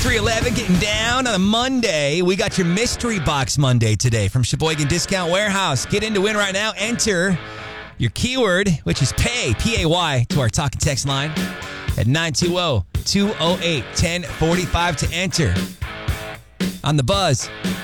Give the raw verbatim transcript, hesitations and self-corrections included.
three eleven, getting down on a Monday. We got your Mystery Box Monday today from Sheboygan Discount Warehouse. Get in to win right now. Enter your keyword, which is pay, P A Y, to our talk and text line at nine two zero, two zero eight, one zero four five to enter. On the buzz,